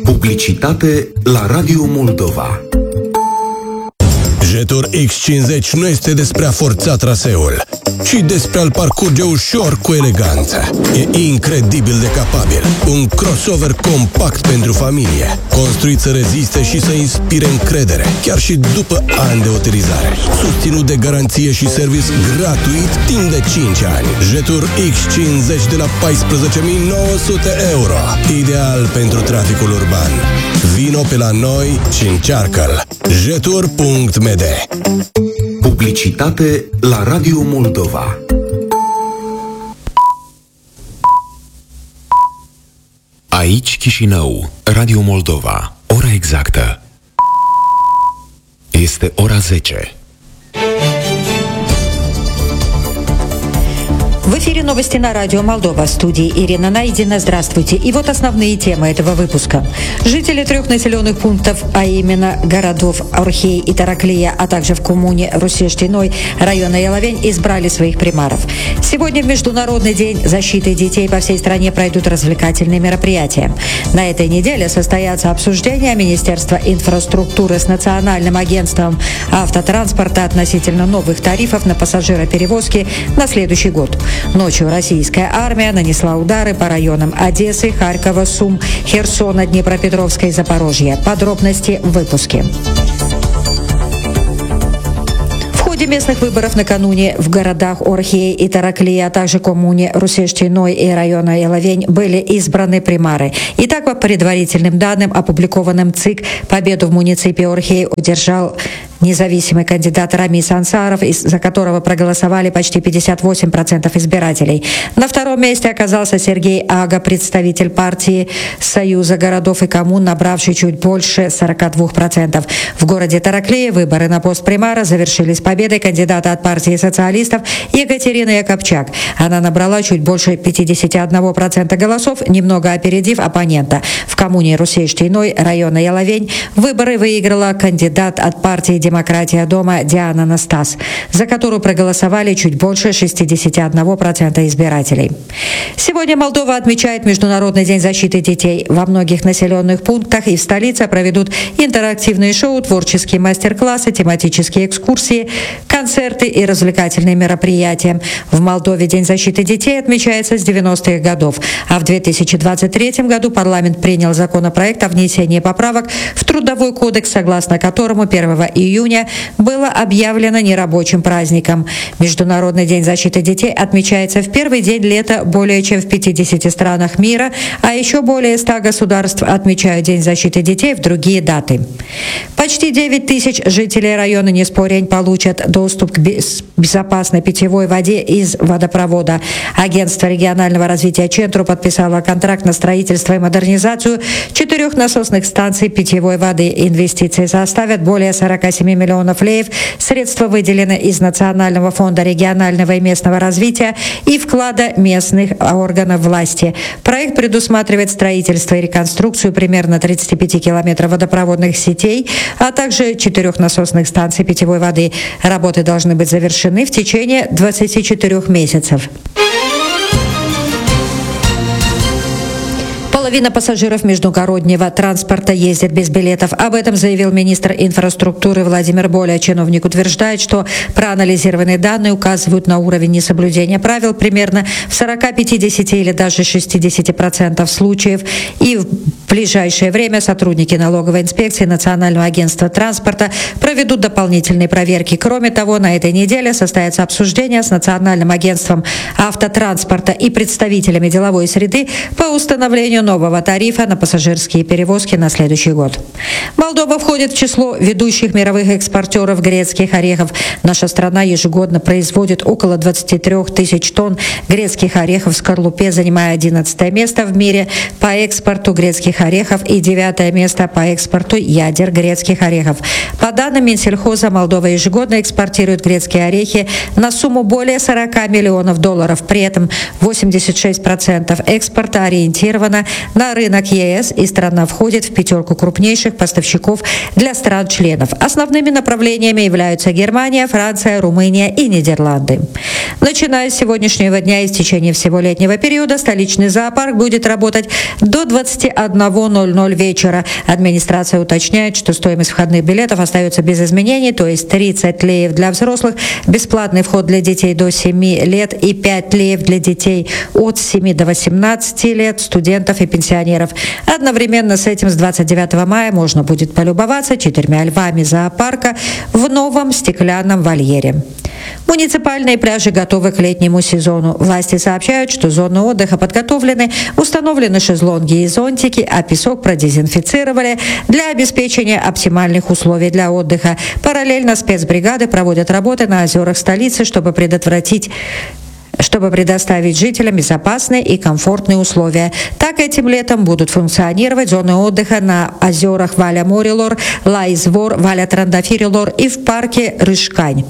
Publicitate la Radio Moldova. Jetur X50 nu este despre a forța traseul, ci despre a-l parcurge ușor cu eleganță. E incredibil de capabil. Un crossover compact pentru familie, construit să reziste și să inspire încredere, chiar și după ani de utilizare. Susținut de garanție și service gratuit timp de 5 ani. Jetur X50 de la 14.900 euro. Ideal pentru traficul urban. Vino pe la noi și încearcă-l. Jetur.md. Publicitate la Radio Moldova. Aici Chișinău, Radio Moldova. Ora exactă este ora 10. В эфире новости на радио Молдова. В студии Ирина Найдина. Здравствуйте. И вот основные темы этого выпуска. Жители 3 населенных пунктов, а именно городов Орхей и Тараклия, а также в коммуне Русештиной района Яловень, избрали своих примаров. Сегодня в Международный день защиты детей по всей стране пройдут развлекательные мероприятия. На этой неделе состоятся обсуждения Министерства инфраструктуры с Национальным агентством автотранспорта относительно новых тарифов на пассажироперевозки на следующий год. Ночью российская армия нанесла удары по районам Одессы, Харькова, Сум, Херсона, Днепропетровска и Запорожья. Подробности в выпуске. В ходе местных выборов накануне в городах Орхей и Тараклия, а также коммуне Русештиной и района Яловень были избраны примары. Итак, по предварительным данным, опубликованным ЦИК, победу в муниципе Орхей одержал независимый кандидат Рамис Ансаров, за которого проголосовали почти 58% избирателей. На втором месте оказался Сергей Ага, представитель партии Союза городов и коммун, набравший чуть больше 42%. В городе Тараклия выборы на пост примара завершились победой кандидата от партии социалистов Екатерины Якобчак. Она набрала чуть больше 51% голосов, немного опередив оппонента. В коммуне Русештиной района Яловень выборы выиграла кандидат от партии «Демократия дома» Диана Настас, за которую проголосовали чуть больше 61% избирателей. Сегодня Молдова отмечает Международный день защиты детей. Во многих населенных пунктах и в столице проведут интерактивные шоу, творческие мастер-классы, тематические экскурсии, концерты и развлекательные мероприятия. В Молдове День защиты детей отмечается с 90-х годов, а в 2023 году парламент принял законопроект о внесении поправок в Трудовой кодекс, согласно которому 1 июня было объявлено нерабочим праздником. Международный день защиты детей отмечается в первый день лета более чем в 50 странах мира, а еще более 100 государств отмечают День защиты детей в другие даты. Почти 9 тысяч жителей района Неспорень получат доступ к безопасной питьевой воде из водопровода. Агентство регионального развития Чентру подписало контракт на строительство и модернизацию 4 насосных станций питьевой воды. Инвестиции составят более 47 миллионов леев. Средства выделены из Национального фонда регионального и местного развития и вклада местных органов власти. Проект предусматривает строительство и реконструкцию примерно 35 километров водопроводных сетей, а также 4 насосных станций питьевой воды. Работы должны быть завершены в течение 24 месяцев. Половина пассажиров междугороднего транспорта ездит без билетов. Об этом заявил министр инфраструктуры Владимир Боля. Чиновник утверждает, что проанализированные данные указывают на уровень несоблюдения правил примерно в 40, 50 или даже 60% случаев. И в ближайшее время сотрудники налоговой инспекции Национального агентства транспорта проведут дополнительные проверки. Кроме того, на этой неделе состоится обсуждение с Национальным агентством автотранспорта и представителями деловой среды по установлению нового тарифа на пассажирские перевозки на следующий год. Молдова входит в число ведущих мировых экспортеров грецких орехов. Наша страна ежегодно производит около 23 тысяч тонн грецких орехов в скорлупе, занимая 11 место в мире по экспорту грецких орехов и 9 место по экспорту ядер грецких орехов. По данным Минсельхоза, Молдова ежегодно экспортирует грецкие орехи на сумму более 40 миллионов долларов. При этом 86% экспорта ориентировано на рынок ЕС, и страна входит в 5 крупнейших поставщиков для стран-членов. Основными направлениями являются Германия, Франция, Румыния и Нидерланды. Начиная с сегодняшнего дня и в течение всего летнего периода столичный зоопарк будет работать до 21 1:00 вечера. Администрация уточняет, что стоимость входных билетов остается без изменений, то есть 30 леев для взрослых, бесплатный вход для детей до 7 лет и 5 леев для детей от 7 до 18 лет, студентов и пенсионеров. Одновременно с этим с 29 мая можно будет полюбоваться 4 львами зоопарка в новом стеклянном вольере. Муниципальные пляжи готовы к летнему сезону. Власти сообщают, что зоны отдыха подготовлены, установлены шезлонги и зонтики, а песок продезинфицировали для обеспечения оптимальных условий для отдыха. Параллельно спецбригады проводят работы на озерах столицы, чтобы предоставить жителям безопасные и комфортные условия. Так этим летом будут функционировать зоны отдыха на озерах Валя-Морилор, Лайзвор, Валя-Трандафирилор и в парке Рыжкань.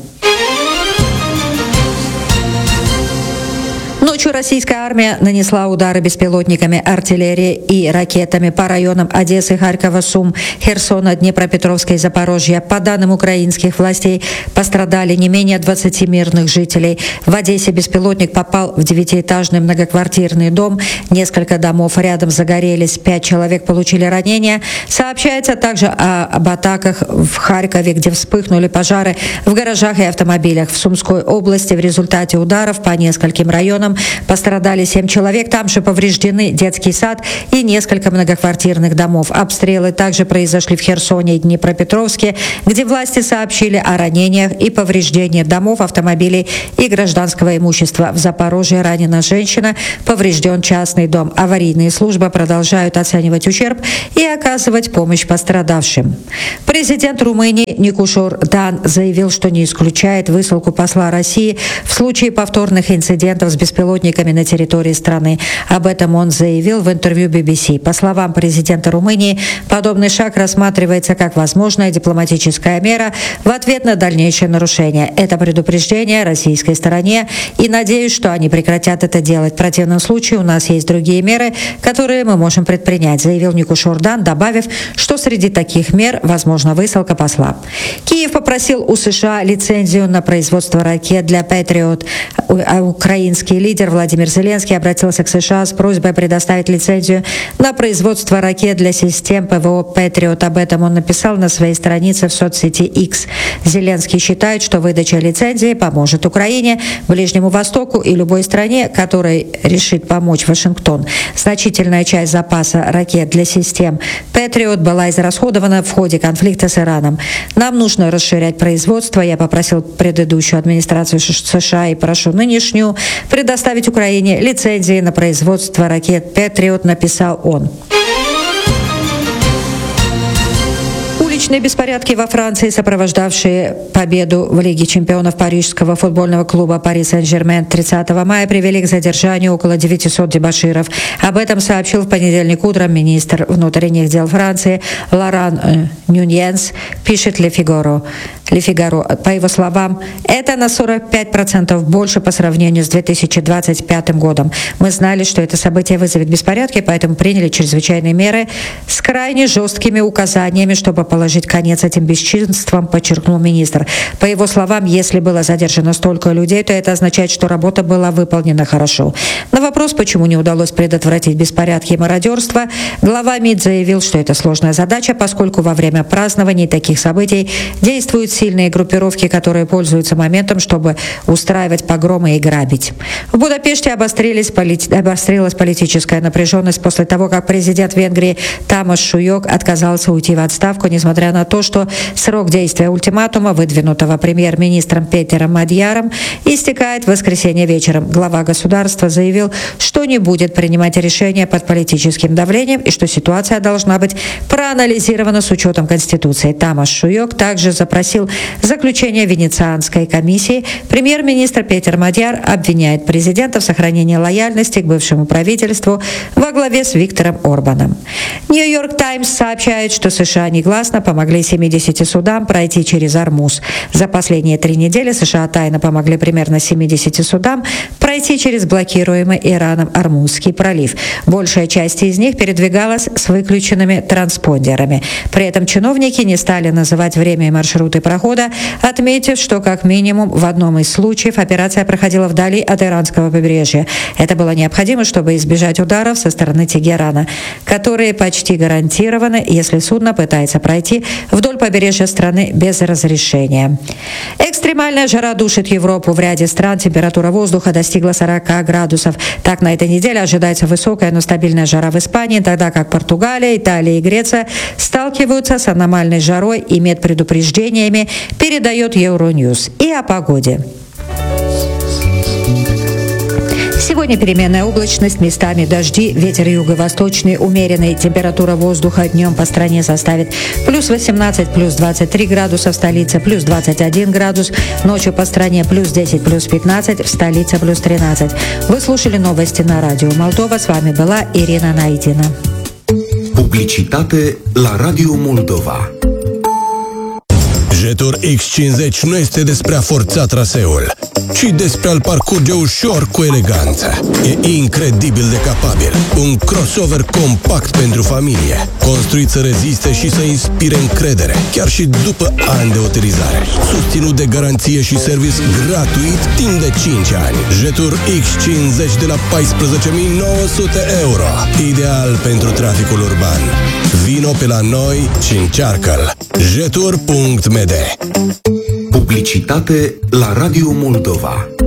Ночью российская армия нанесла удары беспилотниками, артиллерией и ракетами по районам Одессы, Харькова, Сум, Херсона, Днепропетровска и Запорожья. По данным украинских властей, пострадали не менее 20 мирных жителей. В Одессе беспилотник попал в 9-этажный многоквартирный дом. Несколько домов рядом загорелись, 5 человек получили ранения. Сообщается также об атаках в Харькове, где вспыхнули пожары в гаражах и автомобилях. В Сумской области в результате ударов по нескольким районам пострадали 7 человек, там же повреждены детский сад и несколько многоквартирных домов. Обстрелы также произошли в Херсоне и Днепропетровске, где власти сообщили о ранениях и повреждениях домов, автомобилей и гражданского имущества. В Запорожье ранена женщина, поврежден частный дом. Аварийные службы продолжают оценивать ущерб и оказывать помощь пострадавшим. Президент Румынии Никушор Дан заявил, что не исключает высылку посла России в случае повторных инцидентов с беспилотниками на территории страны. Об этом он заявил в интервью BBC. По словам президента Румынии, подобный шаг рассматривается как возможная дипломатическая мера в ответ на дальнейшее нарушение. Это предупреждение российской стороне, и надеюсь, что они прекратят это делать. В противном случае у нас есть другие меры, которые мы можем предпринять, заявил Никушор Дан, добавив, что среди таких мер возможна высылка посла. Киев попросил у США лицензию на производство ракет для Patriot. Украинский лидер Владимир Зеленский обратился к США с просьбой предоставить лицензию на производство ракет для систем ПВО Patriot. Об этом он написал на своей странице в соцсети X. Зеленский считает, что выдача лицензии поможет Украине, Ближнему Востоку и любой стране, которой решит помочь Вашингтон. Значительная часть запаса ракет для систем Patriot была израсходована в ходе конфликта с Ираном. Нам нужно расширять производство. Я попросил предыдущую администрацию США и прошу нынешнюю предоставить Украине лицензии на производство ракет Patriot, написал он. Уличные беспорядки во Франции, сопровождавшие победу в Лиге чемпионов парижского футбольного клуба «Пари Сен-Жермен» 30 мая, привели к задержанию около 900 дебоширов. Об этом сообщил в понедельник утром министр внутренних дел Франции Лоран Нюньенс, пишет Le Figaro. По его словам, это на 45% больше по сравнению с 2025 годом. Мы знали, что это событие вызовет беспорядки, поэтому приняли чрезвычайные меры с крайне жесткими указаниями, чтобы положить конец этим бесчинствам, подчеркнул министр. По его словам, если было задержано столько людей, то это означает, что работа была выполнена хорошо. На вопрос, почему не удалось предотвратить беспорядки и мародерство, глава МИД заявил, что это сложная задача, поскольку во время празднований таких событий действуют сильные группировки, которые пользуются моментом, чтобы устраивать погромы и грабить. В Будапеште обострилась политическая напряженность после того, как президент Венгрии Тамас Шуйок отказался уйти в отставку, несмотря на то, что срок действия ультиматума, выдвинутого премьер-министром Петером Мадьяром, истекает в воскресенье вечером. Глава государства заявил, что не будет принимать решения под политическим давлением и что ситуация должна быть проанализирована с учетом Конституции. Тамас Шуйок также запросил заключение Венецианской комиссии. Премьер-министр Петер Мадьяр обвиняет президента в сохранении лояльности к бывшему правительству во главе с Виктором Орбаном. Нью-Йорк Таймс сообщает, что США негласно помогают помогли 70 судам пройти через Ормуз. За последние 3 недели США тайно помогли примерно 70 судам пройти через блокируемый Ираном Ормузский пролив. Большая часть из них передвигалась с выключенными транспондерами. При этом чиновники не стали называть время и маршруты прохода, отметив, что как минимум в одном из случаев операция проходила вдали от иранского побережья. Это было необходимо, чтобы избежать ударов со стороны Тегерана, которые почти гарантированы, если судно пытается пройти вдоль побережья страны без разрешения. Экстремальная жара душит Европу. В ряде стран температура воздуха достигла 40 градусов. Так, на этой неделе ожидается высокая, но стабильная жара в Испании, тогда как Португалия, Италия и Греция сталкиваются с аномальной жарой и медпредупреждениями, передает Euronews. И о погоде. Сегодня переменная облачность, местами дожди, ветер юго-восточный, умеренный. Температура воздуха днем по стране составит плюс 18, плюс 23 градуса в столице, плюс 21 градус. Ночью по стране плюс 10, плюс 15, в столице плюс 13. Вы слушали новости на Радио Молдова. С vами была Irina Naidina. Publicitate la Radio Moldova. Jetur X50 nu este despre a forța traseul, ci despre a-l parcurge ușor cu eleganță. E incredibil de capabil. Un crossover compact pentru familie, construit să reziste și să inspire încredere, chiar și după ani de utilizare. Susținut de garanție și servis gratuit timp de 5 ani. Jetur X50 de la 14.900 euro. Ideal pentru traficul urban. Vino pe la noi și încearcă-l. Jetur.md. Publicitate la Radio Moldova.